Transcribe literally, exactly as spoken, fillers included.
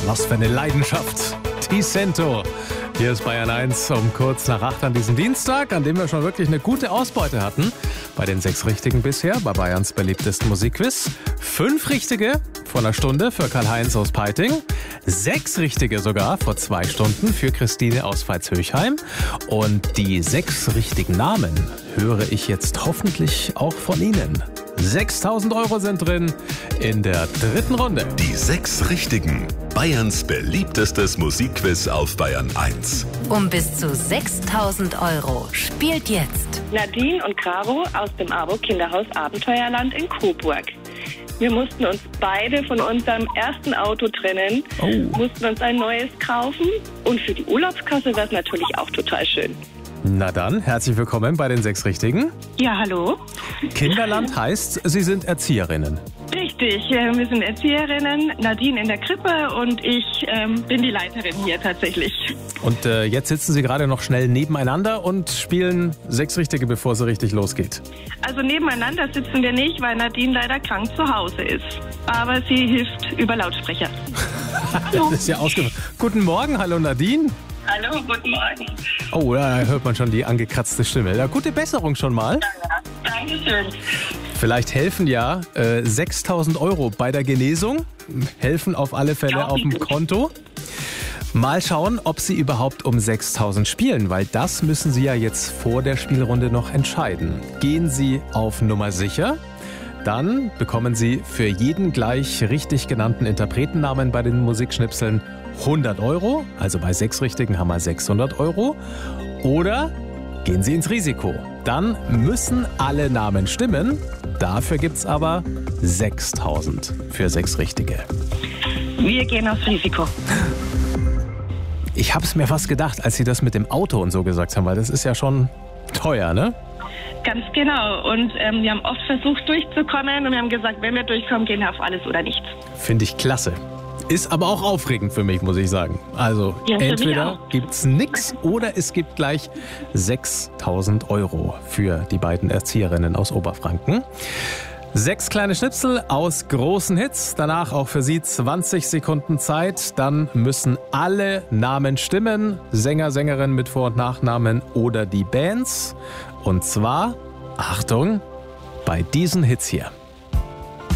Was für eine Leidenschaft. Ticento. Hier ist Bayern eins um kurz nach acht an diesem Dienstag, an dem wir schon wirklich eine gute Ausbeute hatten. Bei den sechs Richtigen bisher, bei Bayerns beliebtesten Musikquiz. Fünf Richtige vor einer Stunde für Karl-Heinz aus Peiting. Sechs Richtige sogar vor zwei Stunden für Christine aus Veitshöchheim. Und die sechs richtigen Namen höre ich jetzt hoffentlich auch von Ihnen. sechstausend Euro sind drin in der dritten Runde. Die sechs Richtigen. Bayerns beliebtestes Musikquiz auf Bayern eins. Um bis zu sechstausend Euro spielt jetzt Nadine und Caro aus dem Abo Kinderhaus Abenteuerland in Coburg. Wir mussten uns beide von unserem ersten Auto trennen, oh. mussten uns ein neues kaufen und für die Urlaubskasse wäre es natürlich auch total schön. Na dann, herzlich willkommen bei den sechs Richtigen. Ja, hallo. Kinderland heißt, Sie sind Erzieherinnen. Richtig, wir sind Erzieherinnen, Nadine in der Krippe und ich ähm, bin die Leiterin hier tatsächlich. Und äh, jetzt sitzen Sie gerade noch schnell nebeneinander und spielen sechs Richtige, bevor es richtig losgeht. Also nebeneinander sitzen wir nicht, weil Nadine leider krank zu Hause ist. Aber sie hilft über Lautsprecher. Das ist ja ausgemacht. Guten Morgen, hallo Nadine. Hallo, guten Morgen. Oh, da hört man schon die angekratzte Stimme. Ja, gute Besserung schon mal. Ja, danke schön. Vielleicht helfen ja äh, sechstausend Euro bei der Genesung. Helfen auf alle Fälle ja, auf dem Konto. Mal schauen, ob Sie überhaupt um sechstausend spielen, weil das müssen Sie ja jetzt vor der Spielrunde noch entscheiden. Gehen Sie auf Nummer sicher? Dann bekommen Sie für jeden gleich richtig genannten Interpretennamen bei den Musikschnipseln hundert Euro, also bei sechs Richtigen haben wir sechshundert Euro. Oder gehen Sie ins Risiko. Dann müssen alle Namen stimmen. Dafür gibt es aber sechstausend für sechs Richtige. Wir gehen aufs Risiko. Ich habe es mir fast gedacht, als Sie das mit dem Auto und so gesagt haben, weil das ist ja schon teuer, ne? Ganz genau. Und ähm, wir haben oft versucht durchzukommen und wir haben gesagt, wenn wir durchkommen, gehen wir auf alles oder nichts. Finde ich klasse. Ist aber auch aufregend für mich, muss ich sagen. Also ja, entweder gibt's nix oder es gibt gleich sechstausend Euro für die beiden Erzieherinnen aus Oberfranken. Sechs kleine Schnipsel aus großen Hits. Danach auch für Sie zwanzig Sekunden Zeit. Dann müssen alle Namen stimmen. Sänger, Sängerin mit Vor- und Nachnamen oder die Bands. Und zwar, Achtung, bei diesen Hits hier.